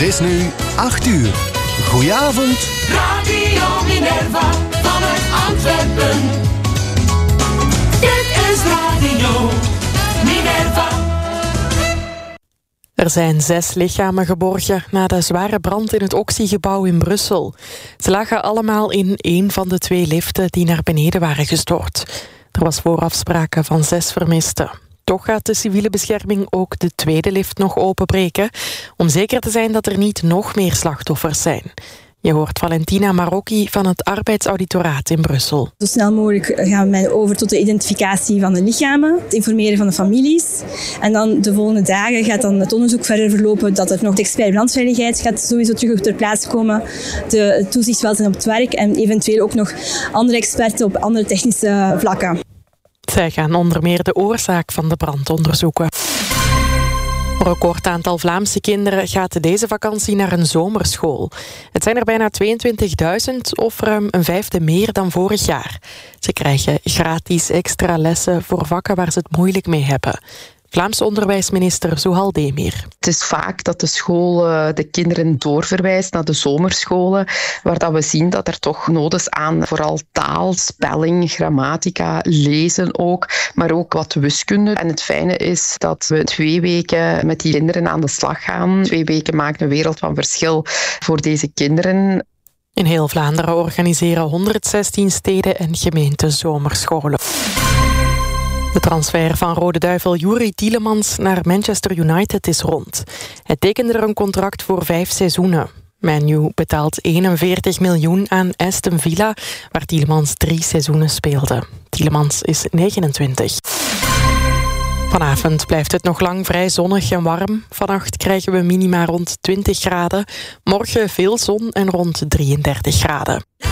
Het is nu 8 uur. Goedenavond. Radio Minerva vanuit Antwerpen. Dit is Radio Minerva. Er zijn 6 lichamen geborgen na de zware brand in het Oxy-gebouw in Brussel. Ze lagen allemaal in één van de 2 liften die naar beneden waren gestort. Er was vooraf sprake van 6 vermisten. Toch gaat de civiele bescherming ook de tweede lift nog openbreken, om zeker te zijn dat er niet nog meer slachtoffers zijn. Je hoort Valentina Marocchi van het Arbeidsauditoraat in Brussel. Zo snel mogelijk gaan we over tot de identificatie van de lichamen, het informeren van de families. En dan de volgende dagen gaat dan het onderzoek verder verlopen dat er nog de expert brandveiligheid gaat sowieso terug ter plaatse komen. De toezichtswelzijn op het werk en eventueel ook nog andere experten op andere technische vlakken. Zij gaan onder meer de oorzaak van de brand onderzoeken. Een record aantal Vlaamse kinderen gaat deze vakantie naar een zomerschool. Het zijn er bijna 22.000 of ruim een vijfde meer dan vorig jaar. Ze krijgen gratis extra lessen voor vakken waar ze het moeilijk mee hebben. Vlaamse onderwijsminister Zuhal Demir. Het is vaak dat de school de kinderen doorverwijst naar de zomerscholen, waar dat we zien dat er toch nood is aan vooral taal, spelling, grammatica, lezen ook, maar ook wat wiskunde. En het fijne is dat we 2 weken met die kinderen aan de slag gaan. 2 weken maken een wereld van verschil voor deze kinderen. In heel Vlaanderen organiseren 116 steden en gemeenten zomerscholen. De transfer van Rode Duivel Youri Tielemans naar Manchester United is rond. Hij tekende er een contract voor 5 seizoenen. Man U betaalt 41 miljoen aan Aston Villa, waar Tielemans 3 seizoenen speelde. Tielemans is 29. Vanavond blijft het nog lang vrij zonnig en warm. Vannacht krijgen we minima rond 20 graden. Morgen veel zon en rond 33 graden.